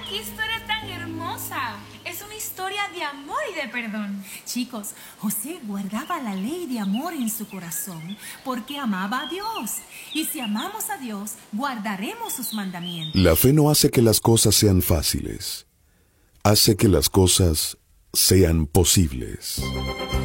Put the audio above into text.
¡Qué historia tan hermosa! Es una historia de amor y de perdón. Chicos, José guardaba la ley de amor en su corazón porque amaba a Dios. Y si amamos a Dios, guardaremos sus mandamientos. La fe no hace que las cosas sean fáciles. Hace que las cosas sean posibles.